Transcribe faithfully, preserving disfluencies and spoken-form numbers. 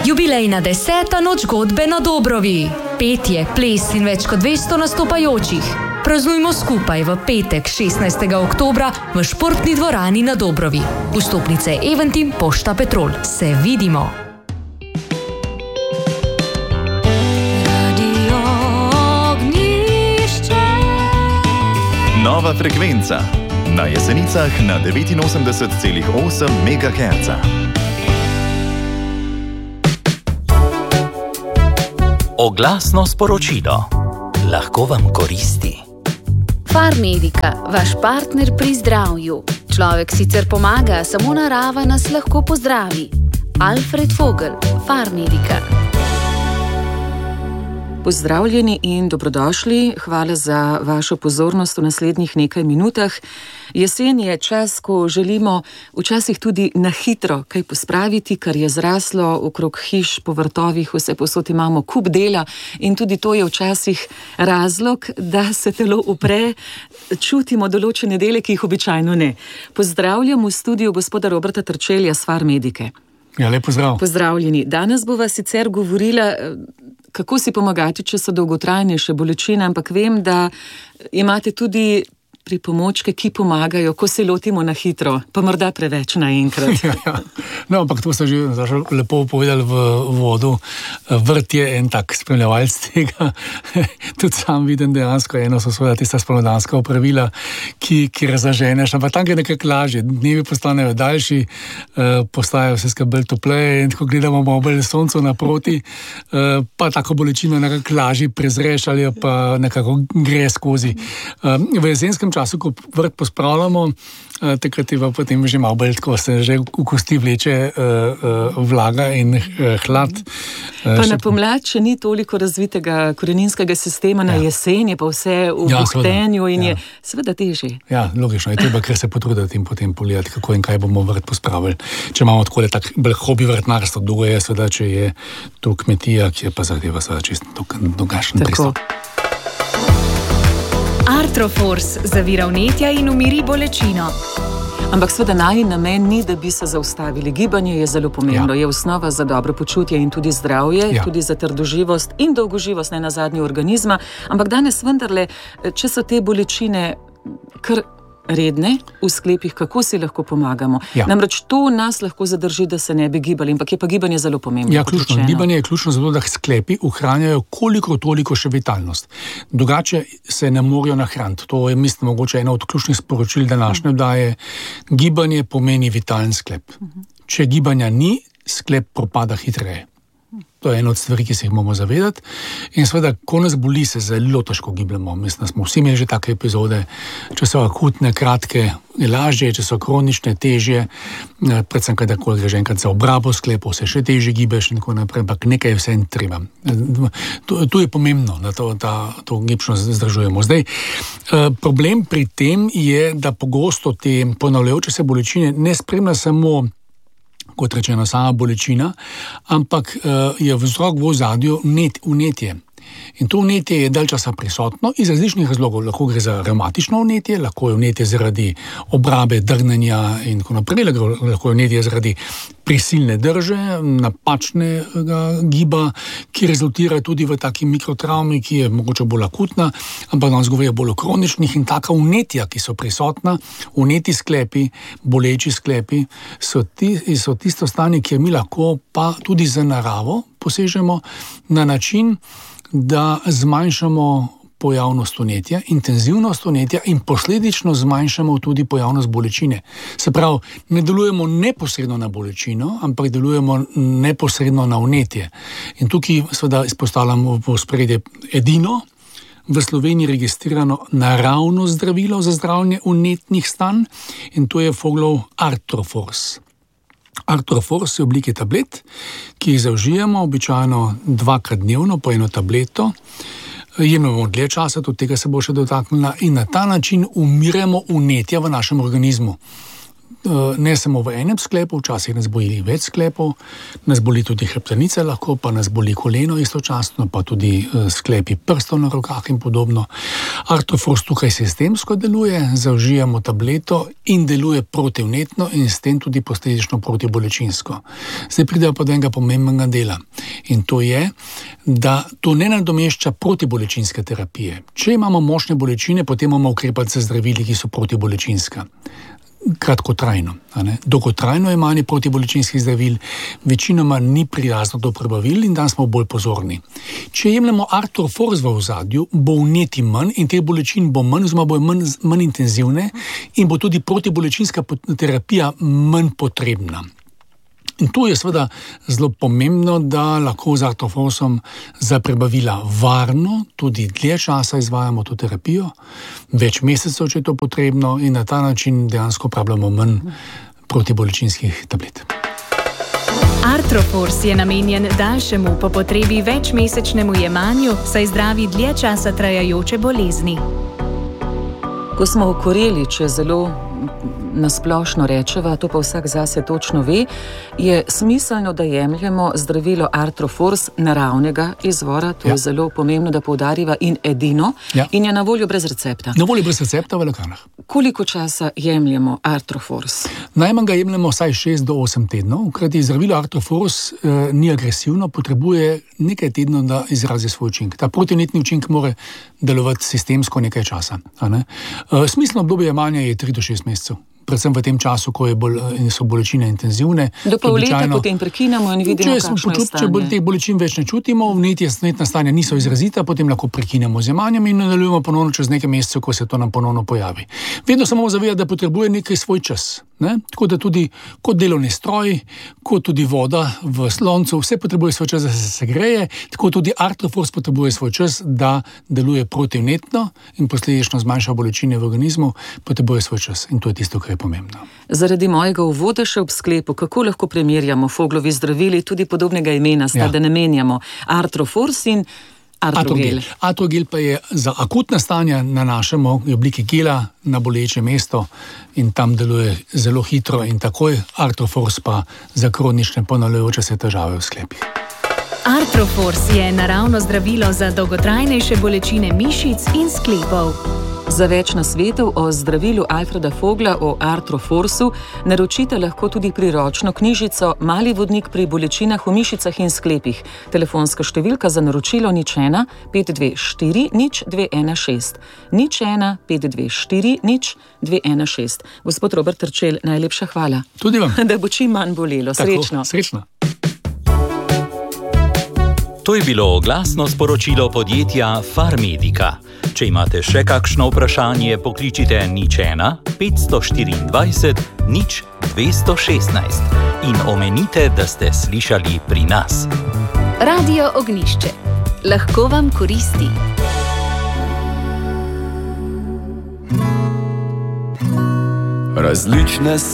Jubilejna deseta noč godbe na Dobrovi. Petje, ples in več kot dvesto nastopajočih. Praznujmo skupaj v petek šestnajstega oktobra v športni dvorani na Dobrovi. Vstopnice Eventim, Pošta Petrol. Se vidimo! Nova frekvenca na Jesenicah na devetinosemdeset celih osem megaherca. Oglasno sporočilo. Lahko vam koristi. Farmedika, vaš partner pri zdravju. Človek sicer pomaga, samo narava nas lahko pozdravi. Alfred Vogel, Farmedika. Pozdravljeni in dobrodošli. Hvala za vašo pozornost v naslednjih nekaj minutah. Jesen je čas, ko želimo včasih tudi na hitro kaj pospraviti, kar je zraslo okrog hiš, po vrtovih, vse posod imamo kup dela in tudi to je včasih razlog, da se telo upre, čutimo določene dele, ki jih običajno ne. Pozdravljam v studiu gospoda Roberta Trčelja s Farmedike. Ja, lep pozdrav. Pozdravljeni. Danes bova sicer govorila, kako si pomagati, če so dolgotrajnejše bolečine, ampak vem, da imate tudi pripomočke, ki pomagajo, ko se lotimo na hitro, pa morda preveč naenkrat. Ja, ja. No, ampak to ste že lepo povedali v vodu. Vrt je en tak spremljevalc tega. Tudi sam vidim dejansko, eno so svoja tista spomladanska opravila, ki, ki razaženeš, ampak tam je nekako lažje. Dnevi postanejo daljši, postajajo vse skaj bolj topleje in ko gledamo malo bolj soncu naproti, pa tako bolečino nekako lažje prezreš ali pa nekako gre skozi. V jesenskem času, ko vrt pospravljamo, takrat je pa potem že malo bolj tako, se že v kosti vleče uh, uh, vlaga in uh, hlad. Uh, pa na pomlad, če ni toliko razvitega koreninskega sistema, ja. Na jesen je pa vse v ja, buhtenju in ja. Je seveda težje. Ja, logično, je treba kar se potruditi in potem polijati, kako in kaj bomo vrt pospravili. Če imamo tako le tak bolj hobi vrtnarstvo, drugo je seveda, če je to kmetija, ki je pa zahteva seveda čisto drugačen pristop. Artroforce zavira vnetja in umiri bolečino. Ampak seveda naj namen ni, da bi se zaustavili. Gibanje je zelo pomembno, ja. Je osnova za dobro počutje in tudi zdravje, ja. Tudi za trdoživost in dolgoživost, ne nazadnje organizma. Ampak danes vendarle, če so te bolečine kar redne v sklepih, kako si lahko pomagamo. Ja. Namreč to nas lahko zadrži, da se ne bi gibali, ampak je pa gibanje zelo pomembno. Ja, ključno. Gibanje je ključno zato, da sklepi ohranjajo koliko toliko še vitalnost. Drugače se ne morejo nahraniti. To je, mislim, mogoče eno od ključnih sporočil današnje, da je gibanje pomeni vitalen sklep. Če gibanja ni, sklep propada hitreje. To je ena od stvari, ki se jih moramo zavedati. In seveda, ko nas boli, se zelo težko gibljamo. Mislim, da smo vsi imeli že take epizode, če so akutne, kratke, lažje, če so kronične, težje, predvsem kadarkoli gre že enkrat za obrabo sklepov, se še težje gibeš in tako naprej, ampak nekaj je vse in treba. To, to je pomembno, da to, ta, to gibšnost zdržujemo. Zdaj, problem pri tem je, da pogosto te ponavljajoče se bolečine ne spremlja samo kot rečeno, sama bolečina, ampak uh, je vzrok v ozadju vnet, vnetje. In to vnetje je dalj časa prisotno iz različnih razlogov. Lahko gre za revmatično vnetje, lahko je vnetje zaradi obrabe, drgnenja in tako naprej, lahko je vnetje zaradi prisilne drže, napačnega giba, ki rezultira tudi v taki mikrotravmi, ki je mogoče bolj akutna, ampak danes govorijo bolj o kroničnih in taka vnetja, ki so prisotna, vneti sklepi, boleči sklepi, so, ti, so tisto stanje, kjer mi lahko pa tudi za naravo posežemo na način, da zmanjšamo pojavnost vnetja, intenzivnost vnetja in posledično zmanjšamo tudi pojavnost bolečine. Se pravi, ne delujemo neposredno na bolečino, ampak delujemo neposredno na vnetje. In tukaj seveda izpostavljamo v ospredje edino v Sloveniji registrirano naravno zdravilo za zdravljenje vnetnih stanj in to je Vogelov Artroforce. Artroforce je v obliki tablet, ki jih zaužijemo običajno dvakrat dnevno po eno tableto. Jemljemo dlje časa, tudi tega se bo še dotaknila in na ta način umiramo vnetja v našem organizmu. ne samo v enem sklepu, včasih nas boli več sklepov, nas boli tudi hrbtenica lahko, pa nas boli koleno istočasno, pa tudi sklepi prstov na rokah in podobno. Artrofors tukaj sistemsko deluje, zaužijamo tableto in deluje protivnetno in s tem tudi posledično protibolečinsko. Zdaj pridejo pa do enega pomembnega dela in to je, da to ne nadomešča protibolečinske terapije. Če imamo močne bolečine, potem moramo ukrepati z zdravili, ki so protibolečinska. Kratkotrajno. Dolgotrajno jemanje protibolečinskih zdravil večinoma ni prijazno do prebavil in dan smo bolj pozorni. Če jemljemo Artrofors v ozadju, bo vneti manj in teh bolečin bo manj, oziroma bo manj, manj intenzivne in bo tudi protibolečinska terapija manj potrebna. In tu je seveda zelo pomembno, da lahko z Artroforsom za prebavila varno, tudi dlje časa izvajamo to terapijo, več mesecev, če je to potrebno, in na ta način dejansko uporabljamo manj protibolečinskih tablet. Artrofors je namenjen daljšemu, po potrebi večmesečnemu jemanju, saj zdravi dlje časa trajajoče bolezni. Ko smo okoreli, če zelo nasplošno rečeva, to pa vsak zase točno ve, je smiselno, da jemljemo zdravilo Artrofors naravnega izvora, to ja. je zelo pomembno, da poudariva, in edino, ja. in je na voljo brez recepta. Na voljo brez recepta v lekarnah. Koliko časa jemljemo Artrofors? Najmanj ga jemljemo vsaj šest do osem tednov, kajti zdravilo Artrofors eh, ni agresivno, potrebuje nekaj tednov, da izrazi svoj učinek. Ta protivnetni učinek mora delovati sistemsko nekaj časa. Ne? E, smiselno obdobje jemanja je tri do šest mesecev. Predvsem v tem času, ko je bolj, so bolečine intenzivne. Do pol leta potem prekinemo in vidimo, če kakšno je stanje. Če teh bolečin več ne čutimo, vnetna stanja niso izrazita, potem lahko prekinemo z jemanjem in nadaljujemo ponovno čez nekaj mesecev, ko se to nam ponovno pojavi. Vedno se moramo zavedati, da potrebuje nekaj svoj čas. Ne? Tako da tudi kot delovni stroj, kot tudi voda v sloncu, vse potrebuje svoj čas, da se segreje, tako tudi Artrofors potrebuje svoj čas, da deluje protivnetno in posledično zmanjša bolečine v organizmu, potrebuje svoj čas in to je tisto, kar je pomembno. Zaradi mojega uvoda še ob sklepu, kako lahko primerjamo Foglovi zdravili tudi podobnega imena, sta ja. da ne menjamo Artrofors in Artrogel. Artrogel pa je za akutna stanja nanašamo v obliki gela na boleče mesto in tam deluje zelo hitro in takoj. Artrofors pa za kronične ponavljajoče se težave v sklepih. Artrofors je naravno zdravilo za dolgotrajnejše bolečine mišic in sklepov. Za več nasvetov o zdravilu Alfreda Fogla o Artroforsu naročite lahko tudi priročno knjižico Mali vodnik pri bolečinah v mišicah in sklepih. Telefonska številka za naročilo nič ena pet dve štiri nič dve ena šest. nič ena pet dve štiri nič dve ena šest. Gospod Robert Trčelj, najlepša hvala. Tudi vam. Da bo čim manj bolelo. Srečno. Tako, srečno. To je bilo oglasno sporočilo podjetja Farmedika. Če imate še kakšno vprašanje, pokličite nič ena pet štiriindvajset nič dvesto šestnajst in omenite, da ste slišali pri nas. Radio Ognjišče. Lahko vam koristi. Različne